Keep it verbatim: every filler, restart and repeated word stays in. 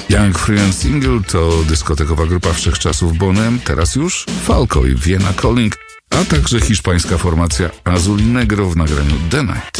Young Free and Single to dyskotekowa grupa wszechczasów Bonem, teraz już Falco i Vienna Calling, a także hiszpańska formacja Azul Negro w nagraniu The Night.